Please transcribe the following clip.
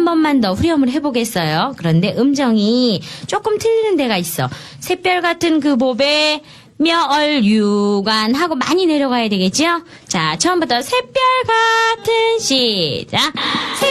번만 더 후렴을 해보겠어요. 그런데 음정이 조금 틀리는 데가 있어. 샛별 같은 그 봅에 멸유관 하고 많이 내려가야 되겠죠? 자, 처음부터 샛별 같은 시작.